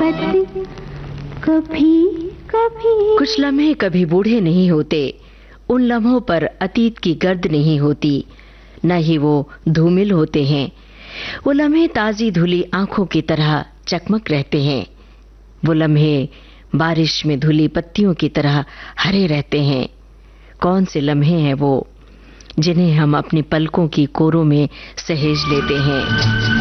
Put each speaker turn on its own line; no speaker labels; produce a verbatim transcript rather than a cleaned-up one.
बात कभी कभी।
कुछ लम्हे कभी बूढ़े नहीं होते, उन लम्हों पर अतीत की गर्द नहीं होती, न ही वो धूमिल होते हैं। वो लम्हे ताजी धुली आंखों की तरह चकमक रहते हैं। वो लम्हे बारिश में धुली पत्तियों की तरह हरे रहते हैं। कौन से लम्हे हैं वो जिन्हें हम अपनी पलकों की कोरों में सहेज लेते हैं।